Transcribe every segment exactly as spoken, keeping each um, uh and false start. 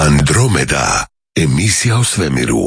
Andromeda, emisija o svemiru.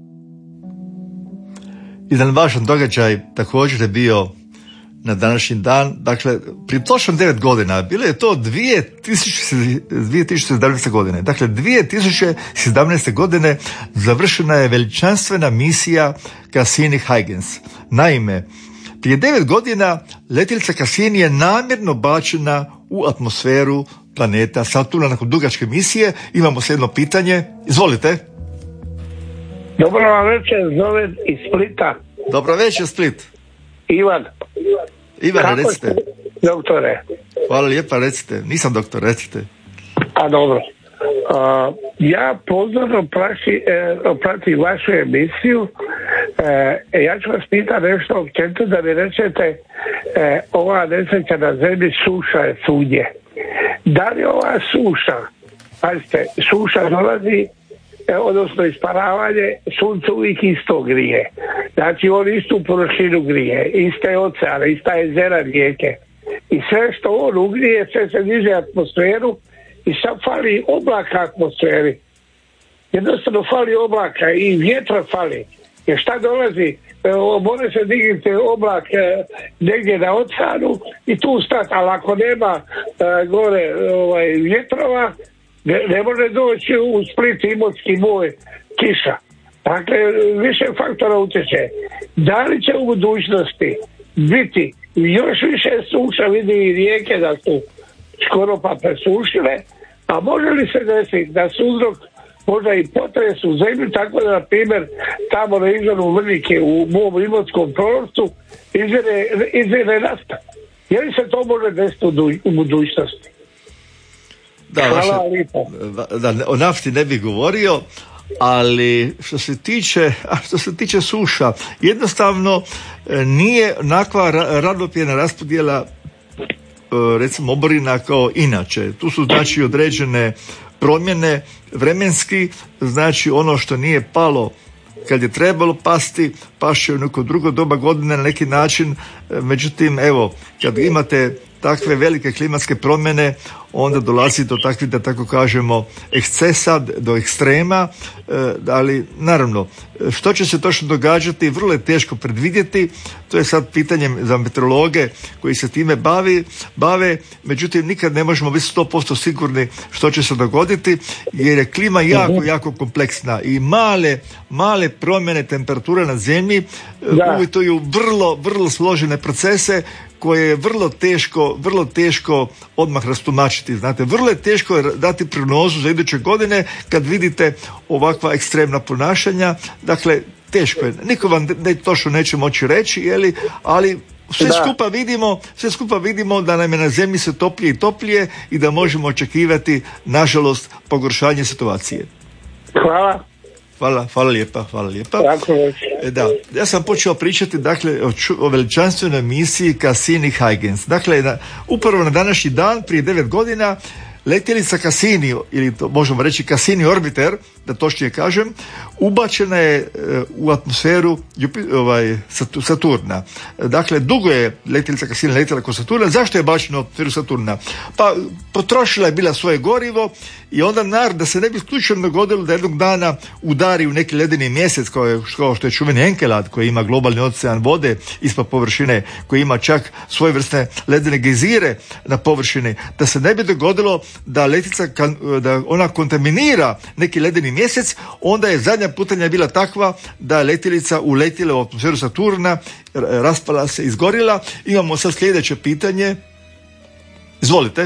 Jedan važan događaj također je bio na današnji dan, dakle, prije točno devet godina, bilo je to dvije tisuće sedamnaeste godine. Dakle, dvije tisuće sedamnaeste godine završena je veličanstvena misija Cassini-Huygens. Naime, prije devet godina letjelica Cassini je namjerno bačena u atmosferu planeta Saturna nakon dugačke misije. Imamo se jedno pitanje. Izvolite. Dobro vam večer, zove iz Splita. Dobro večer, Split. Ivan. Ivan, Kako recite. ste, doktore? Hvala lijepa, recite. Nisam doktor, recite. A dobro. Uh, ja pozorno praši, eh, pratim vašu emisiju. Eh, ja ću vas pitati nešto općenito da mi rečete eh, ova nesreća na zemlji, suša je svugdje. Da li ova suša, pazite, suša dolazi, eh, odnosno isparavanje, sunce uvijek isto grije. Znači on istu površinu grije, iste oceane, ista jezera, rijeke. I sve što on ugrije, sve se diže atmosferu i sad fali oblaka atmosferi. Jednostavno fali oblaka i vjetra fali. Jer šta dolazi? Može se dignuti oblak negdje na oceanu i tu stati, ali ako nema gore ovaj, vjetrova, ne, ne može doći u Split, Imotski, moj, kiša. Dakle, više faktora utječe. Da li će u budućnosti biti još više suša, vidi i rijeke da su skoro pa presušile, a može li se desiti da su uzrok možda i potres u zemlji, tako da, na primjer, tamo na izvoru Vrnike u mom Imotskom proroctvu izvire nafta. Je li se to može desiti u budućnosti? Da, vaše, da, o nafti ne bih govorio, ali što se tiče, a što se tiče suša, jednostavno nije onakva ravnomjerna raspodjela recimo oborina kao inače. Tu su znači određene promjene vremenski, znači ono što nije palo kad je trebalo pasti, paše u neko drugo doba godine na neki način. Međutim, evo, kad imate takve velike klimatske promjene, onda dolazi do takvih, da tako kažemo, ekscesa, do ekstrema, ali naravno, što će se točno događati, vrlo je teško predvidjeti, to je sad pitanje za meteorologe koji se time bavi, bave, međutim nikad ne možemo biti sto posto sigurni što će se dogoditi, jer je klima jako, jako kompleksna i male, male promjene temperature na zemlji uvjetuju vrlo, vrlo složene procese koje je vrlo teško, vrlo teško odmah rastumačiti. Znate, vrlo je teško dati prognozu za iduće godine kad vidite ovakva ekstremna ponašanja. Dakle, teško je. Niko vam ne, točno neće moći reći, jeli, ali sve da. skupa vidimo, sve skupa vidimo da nam je na zemlji se toplije i toplije i da možemo očekivati, nažalost, pogoršanje situacije. Hvala. Hvala, hvala lijepa, hvala lijepa. E, da, ja sam počeo pričati, dakle, o, ču, o veličanstvenoj misiji Cassini-Huygens. Dakle, na, upravo na današnji dan, prije devet godina, letjelica Cassini, ili to možemo reći Cassini Orbiter, da točnije kažem, ubačena je e, u atmosferu ovaj, Saturna. Dakle, dugo je letjelica Cassini letjela kod Saturna. Zašto je bačena u atmosferu Saturna? Pa potrošila je bila svoje gorivo i onda nar, da se ne bi slučajno dogodilo da jednog dana udari u neki ledeni mjesec, kao, je, kao što je čuveni Enkelad, koji ima globalni ocean vode ispod površine, koji ima čak svojevrsne ledene gejzire na površini, da se ne bi dogodilo da letjelica, da ona kontaminira neki ledeni mjesec, onda je zadnja putanja bila takva da je letjelica uletjela u atmosferu Saturna, raspala se, izgorila. Imamo sad sljedeće pitanje. Izvolite.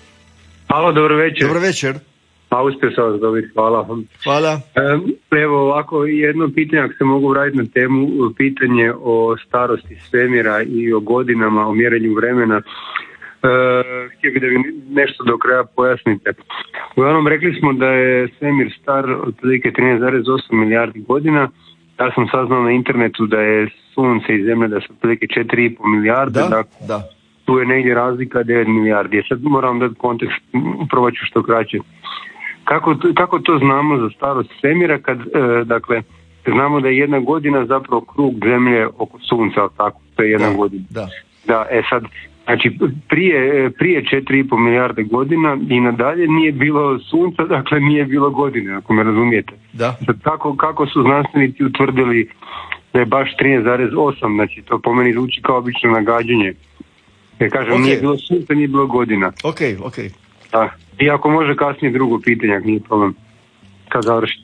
Halo, dobro večer. Dobro večer. Pa uspio sam vas dobiti, hvala. Hvala. Evo ovako, jedno pitanje, ako se mogu vratiti na temu, pitanje o starosti svemira i o godinama, o mjerenju vremena. Uh, htio bih da mi nešto do kraja pojasnite. Uglavnom, rekli smo da je svemir star otprilike trinaest zarez osam milijardi godina. Ja sam saznao na internetu da je sunce i zemlja da su otprilike četiri i pol milijarde. Da, dakle, da. Tu je negdje razlika devet milijardi. Sad moram dati kontekst, prvo ću što kraće. Kako, kako to znamo za starost svemira kad, uh, dakle, znamo da je jedna godina zapravo krug zemlje oko sunca, tako, to je jedna da, godina. Da. Da, e sad, Znači prije, prije četiri i pol milijarde godina i nadalje nije bilo sunca, dakle nije bilo godine, ako me razumijete. Da. Sad, kako, kako su znanstvenici utvrdili da je baš trinaest zarez osam, znači to po meni zvuči kao obično nagađanje. Jer kažem, okay. Nije bilo sunca, nije bilo godina. Ok, ok. Da. I ako može kasnije drugo pitanje, ako nije problem, kad završite.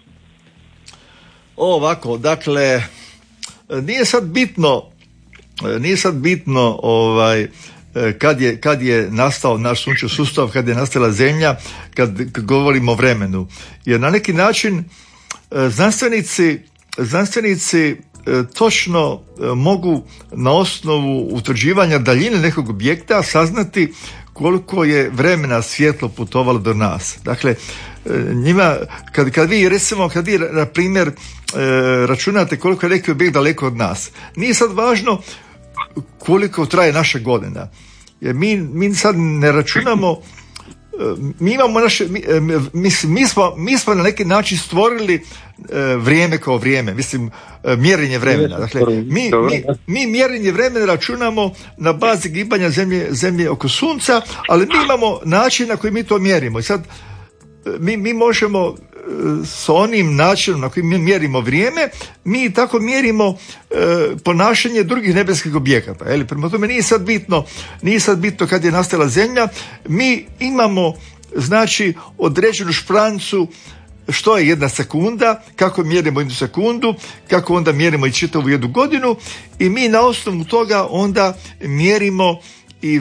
Ovako, dakle, nije sad bitno, nije sad bitno ovaj, kad je, kad je nastao naš sunčev sustav, kad je nastala Zemlja, kad, kad govorimo o vremenu. Jer na neki način znanstvenici, znanstvenici točno mogu na osnovu utvrđivanja daljine nekog objekta saznati koliko je vremena svjetlo putovalo do nas. Dakle, njima, kad, kad vi recimo, kad vi na primjer računate koliko je neki objekt daleko od nas, nije sad važno koliko traje naša godina. Jer mi, mi sad ne računamo, mi imamo naše, mi, mi, mi, smo, mi smo na neki način stvorili vrijeme kao vrijeme, mislim mjerenje vremena. Dakle, mi, mi, mi mjerenje vremena računamo na bazi gibanja zemlje, zemlje oko sunca, ali mi imamo način na koji mi to mjerimo. I sad mi, mi možemo s onim načinom na koji mi mjerimo vrijeme, mi tako mjerimo e, ponašanje drugih nebeskih objekata. Jel? Prema tome nije sad bitno, nije sad bitno kad je nastala Zemlja, mi imamo znači određenu šprancu što je jedna sekunda, kako mjerimo jednu sekundu, kako onda mjerimo i čitavu jednu godinu i mi na osnovu toga onda mjerimo i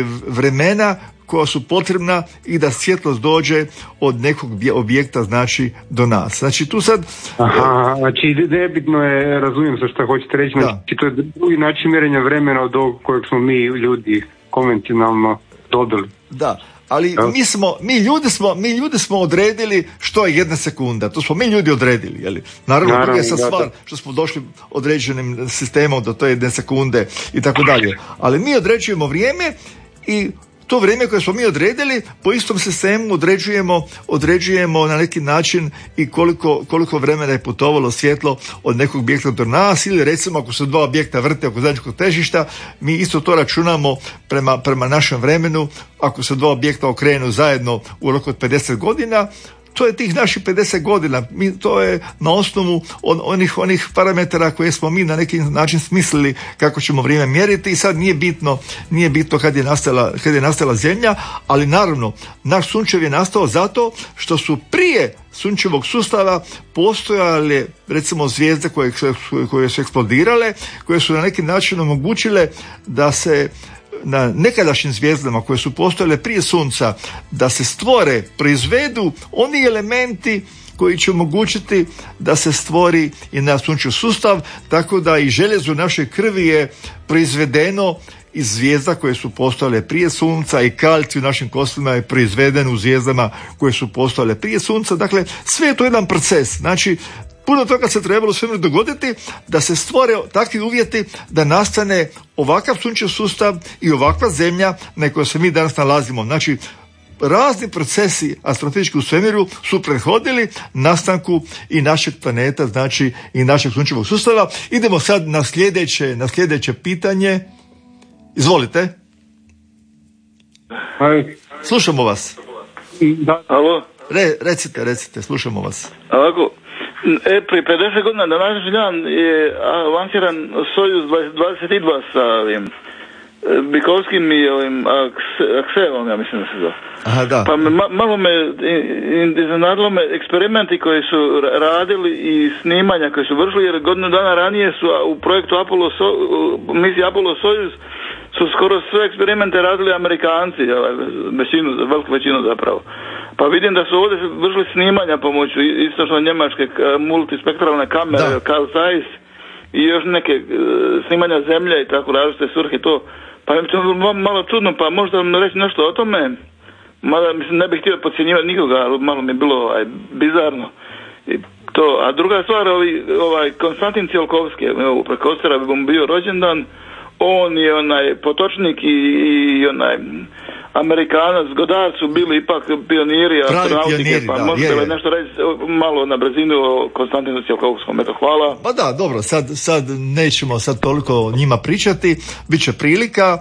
vremena koja su potrebna i da svjetlost dođe od nekog objekta znači do nas. Znači tu sad... Aha, znači nebitno je, razumijem se što hoćete reći, znači to je drugi način mjerenja vremena od ovog kojeg smo mi ljudi konvencionalno dobili. Da, ali ja. mi smo, mi ljudi smo, mi ljudi smo odredili što je jedna sekunda, to smo mi ljudi odredili, jeli? Naravno, Naravno to je sad stvar što smo došli određenim sistemom do te jedne sekunde i tako dalje, ali mi određujemo vrijeme i to vrijeme koje smo mi odredili, po istom sistemu određujemo, određujemo na neki način i koliko, koliko vremena je putovalo svjetlo od nekog objekta do nas, ili recimo ako su dva objekta vrte oko zajedničkog težišta, mi isto to računamo prema, prema našem vremenu. Ako se dva objekta okrenu zajedno u roku od pedeset godina, to je tih naših pedeset godina. Mi, to je na osnovu on, onih, onih parametara koje smo mi na neki način smislili kako ćemo vrijeme mjeriti i sad nije bitno, nije bitno kad je nastala, kad je nastala Zemlja, ali naravno naš sunčev je nastao zato što su prije sunčevog sustava postojale recimo zvijezde koje, koje su eksplodirale, koje su na neki način omogućile da se na nekadašnjim zvijezdama koje su postojale prije sunca da se stvore, proizvedu oni elementi koji će omogućiti da se stvori i naš sunčev sustav, tako da i željezo u našoj krvi je proizvedeno iz zvijezda koje su postojale prije sunca i kalcij u našim kostima je proizveden u zvijezdama koje su postojale prije sunca. Dakle, sve je to jedan proces. Znači, puno toga se trebalo svemiru dogoditi da se stvore takvi uvjeti da nastane ovakav sunčev sustav i ovakva Zemlja na kojoj se mi danas nalazimo. Znači, razni procesi astrofizički u svemiru su prethodili nastanku i našeg planeta, znači i našeg sunčevog sustava. Idemo sad na sljedeće, na sljedeće pitanje. Izvolite. Aj. Slušamo vas. Da, alo. Re, recite, recite, slušamo vas. Ovako, e, prije pedeset godina na današnji dan je lansiran Sojuz dvadeset dva sa ovim Bikovskim i ovim Akselom, ja mislim da se zove. Aha, da. Pa me, ma, malo me iznenadilo me eksperimenti koji su radili i snimanja koji su vršili, jer godinu dana ranije su u projektu Apollo, so, misiji Apollo Sojuz su skoro sve eksperimente radili Amerikanci, većinu, veliku većinu zapravo. Pa vidim da su ovdje vršili snimanja pomoću istočno-njemačke multispektralne kamere, Carl Zeiss, i još neke snimanja zemlje i tako različite svrhe to. Pa mi to malo čudno, pa možda vam reći nešto o tome. Mada, mislim, ne bih htio podcjenjivati nikoga, ali malo mi je bilo ovaj, bizarno. I to. A druga stvar, ovaj, ovaj Konstantin Tsiolkovski, evo, preko Ostara bi mu bio rođendan, on je onaj potočnik i, i onaj Amerikanac, Godard su bili ipak pioniri astronautike, pa da, možete li nešto reći malo na brzinu o Konstantinu Tsiolkovskom, eto, hvala. Pa da, dobro, sad, sad nećemo sad toliko o njima pričati, bit će prilika,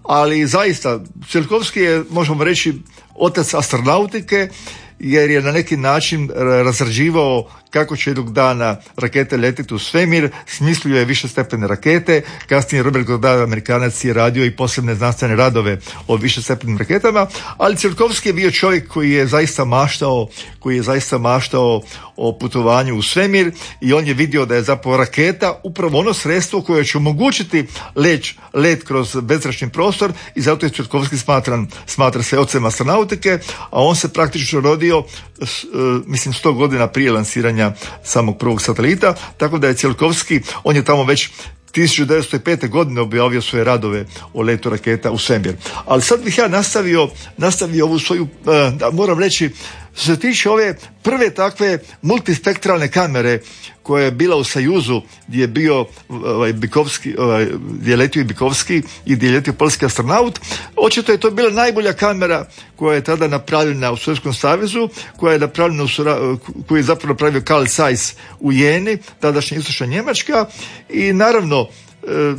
ali zaista Tsiolkovski je, možemo reći, otac astronautike, jer je na neki način razrađivao kako će jednog dana rakete letiti u svemir, smislio je višestepene rakete, kasnije Robert Goddard, Amerikanac, je radio i posebne znanstvene radove o višestepenim raketama, ali Tsiolkovski je bio čovjek koji je zaista maštao, koji je zaista maštao o putovanju u svemir i on je vidio da je zapravo raketa upravo ono sredstvo koje će omogućiti let, let kroz bezzračni prostor i zato je Tsiolkovski smatran, smatra se ocem astronautike, a on se praktično rodio mislim sto godina prije lansiranja samog prvog satelita, tako da je Tsiolkovski, on je tamo već tisuću devetsto pete. godine objavio svoje radove o letu raketa u svemir. Ali sad bih ja nastavio, nastavio ovu svoju, da, moram reći, što se tiče ove prve takve multispektralne kamere koja je bila u Sajuzu, gdje je bio ovaj, Bikovski, ovaj, gdje je letio i Bikovski i gdje je letio polski astronaut. Očito je to bila najbolja kamera koja je tada napravljena u Sovjetskom savezu, koja je napravljena u sura, koju je zapravo napravio Carl Zeiss u Jeni, tadašnja istočna Njemačka, i naravno e,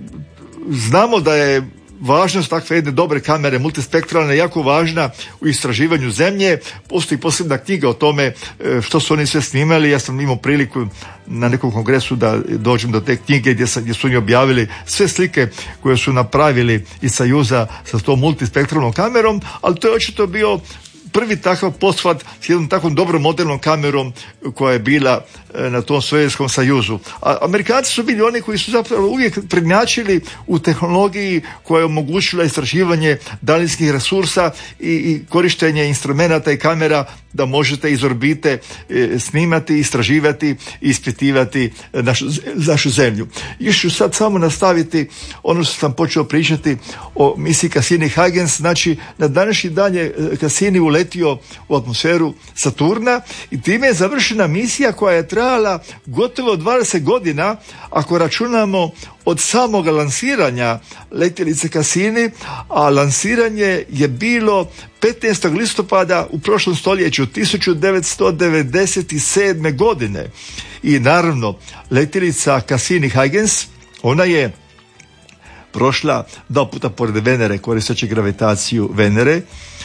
znamo da je važnost takve jedne dobre kamere multispektralne jako važna u istraživanju zemlje. Postoji posebna knjiga o tome što su oni sve snimali. Ja sam imao priliku na nekom kongresu da dođem do te knjige gdje, sam, gdje su oni objavili sve slike koje su napravili iz Sajuza sa tom multispektralnom kamerom, ali to je očito bio prvi takav pothvat s jednom takvom dobrom modelnom kamerom koja je bila na tom Sovjetskom Sajuzu. A Amerikanci su bili oni koji su zapravo uvijek prednjačili u tehnologiji koja je omogućila istraživanje daljinskih resursa i, i korištenje instrumenata i kamera da možete iz orbite e, snimati, istraživati i ispitivati našu, našu zemlju. Još ću sad samo nastaviti ono što sam počeo pričati o misiji Cassini-Huygens. Znači, na današnji dan je Cassini uletio u atmosferu Saturna i time je završena misija koja je trajala gotovo dvadeset godina, ako računamo od samoga lansiranja letjelice Cassini, a lansiranje je bilo petnaestog listopada u prošlom stoljeću tisuću devetsto devedeset sedme. godine. I naravno, letjelica Cassini-Huygens, ona je prošla dva puta pored Venere, koristeći gravitaciju Venere,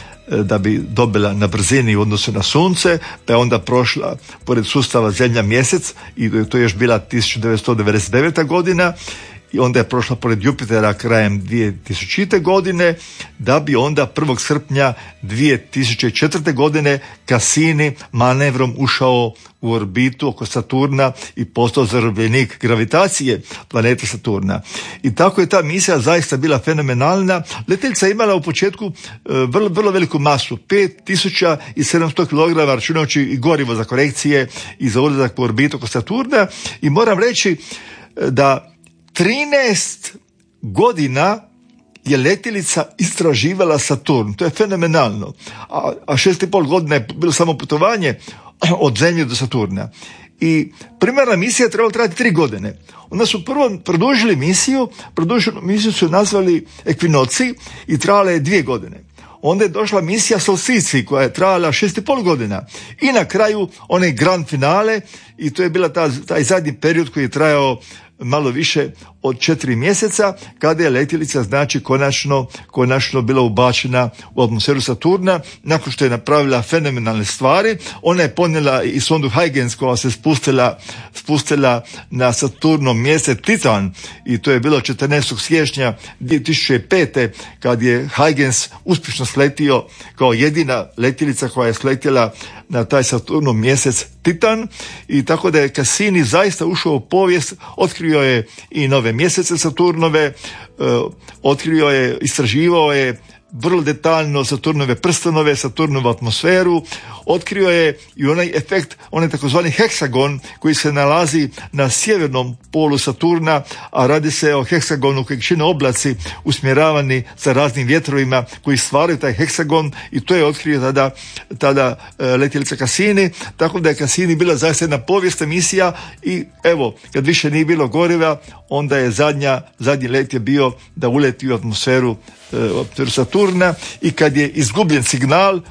da bi dobila na brzini u odnosu na Sunce, pa je onda prošla pored sustava Zemlja mjesec i to je još bila tisuću devetsto devedeset deveta. godina i onda je prošla pored Jupitera krajem dvije tisućite. godine, da bi onda prvog srpnja dvije tisuće četvrte. godine Cassini manevrom ušao u orbitu oko Saturna i postao zarobljenik gravitacije planete Saturna. I tako je ta misija zaista bila fenomenalna. Letjelica je imala u početku e, vrlo, vrlo veliku masu, pet tisuća sedamsto kilograma, računajući i gorivo za korekcije i za ulazak u orbitu oko Saturna, i moram reći da trinaest godina je letjelica istraživala Saturn. To je fenomenalno. A, a šest i pol godina je bilo samo putovanje od Zemlje do Saturna. I primarna misija je trebala trajati tri godine. Onda su prvo produžili misiju, produženu misiju su nazvali Ekvinoci i trajala je dvije godine. Onda je došla misija Solstici koja je trajala šest i pol godina. I na kraju onaj grand finale, i to je bila ta, taj zadnji period koji je trajao malo više od četiri mjeseca, kada je letjelica znači konačno, konačno bila ubačena u atmosferu Saturna, nakon što je napravila fenomenalne stvari. Ona je ponijela i sondu Huygens koja se spustila, spustila na Saturnom mjesec Titan, i to je bilo četrnaestog siječnja dvije tisuće pete. kad je Huygens uspješno sletio kao jedina letjelica koja je sletjela na taj Saturnov mjesec Titan, i tako da je Cassini zaista ušao u povijest. Otkrio je i nove mjesece Saturnove, uh, otkrio je, istraživao je vrlo detaljno Saturnove prstenove, Saturnovu atmosferu, otkrio je i onaj efekt, onaj takozvani heksagon koji se nalazi na sjevernom polu Saturna, a radi se o heksagonu kojeg čine oblaci usmjeravani sa raznim vjetrovima koji stvaraju taj heksagon, i to je otkrio tada, tada uh, letjelica Cassini, tako da je Cassini bila zaista jedna povijesna misija. I evo, kad više nije bilo goriva, onda je zadnja, zadnji let je bio da uleti u atmosferu uh, Saturna, i kad je izgubljen signal,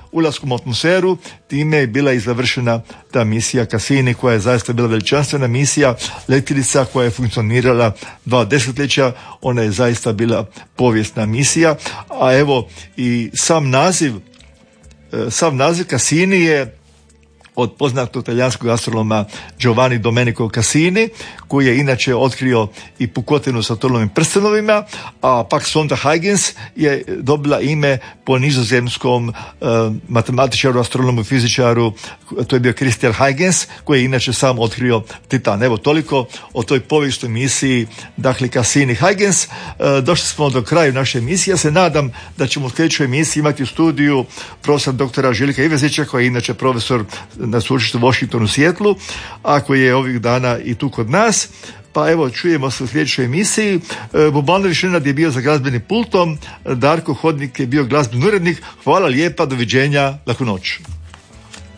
ulaskom u atmosferu time je bila i završena ta misija Cassini koja je zaista bila veličanstvena misija, letjelica koja je funkcionirala dva desetljeća, ona je zaista bila povijesna misija, a evo i sam naziv sam naziv Cassini je od poznatog talijanskog astronoma Giovanni Domenico Cassini, koji je inače otkrio i pukotinu sa Saturnovim prstenovima, a pak sonda Huygens je dobila ime po nizozemskom uh, matematičaru, astronomu i fizičaru, to je bio Christian Huygens, koji je inače sam otkrio Titan. Evo toliko o toj povijesnoj misiji, dakle Cassini Huygens. Uh, došli smo do kraja naše emisije. Ja se nadam da ćemo u sljedećoj emisiji imati u studiju profesor doktora Željka Ivezića, koji je inače profesor na sveučilištu u Washingtonu, Sijetlu, a koji je ovih dana i tu kod nas. Pa evo, čujemo se u sljedećoj emisiji. Bobanović Nenad je bio za glazbenim pultom, Darko Hodnik je bio glazbeni urednik. Hvala lijepa, doviđenja, laku noć.